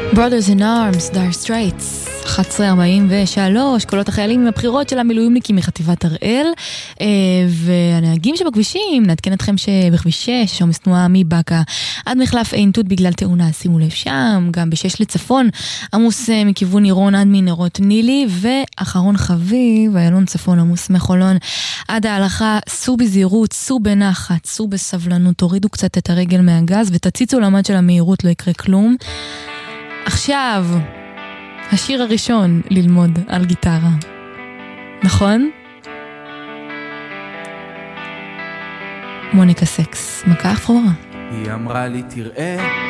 Brothers in Arms, Dire Straits, 11:43, קולות החיילים עם הבחירות של המילואימניקים מחטיבת הראל, והנהגים שבכבישים, נעדכן אתכם שבכביש 6, יש עומס תנועה מבאקה עד מחלף עין תות בגלל תאונה, שימו לב שם, גם ב6 לצפון, עמוס מכיוון עירון עד מנהרות נילי, ואחרון חביב, איילון צפון עמוס מחולון עד ההלכה, סעו בזהירות, סעו בנחת, סעו בסבלנות, תורידו קצת את הרגל מהגז ותציצו למד של המהירות, לא יקרה כלום. עכשיו, השיר הראשון ללמוד על גיטרה. נכון? מוניקה סקס, מכה אפורה. היא אמרה לי תראה,